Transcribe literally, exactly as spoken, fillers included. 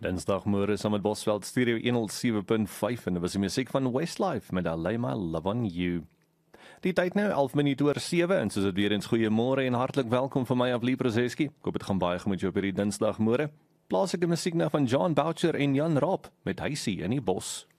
Dinsdagmôre saam met Bosveld Studio honderd sewe punt vyf en dit was die musiek van Westlife met I Lay My Love on You. Die tyd nou elf minute oor sewe en soos dit weer eens goeiemôre en hartlik welkom van my af Lee Prozeski. Ek hoop dit gaan baie goed met jou op hierdie Dinsdagmôre. Plaaslike musiek nou van John Boucher en Jan Raab met Huisie in die bos.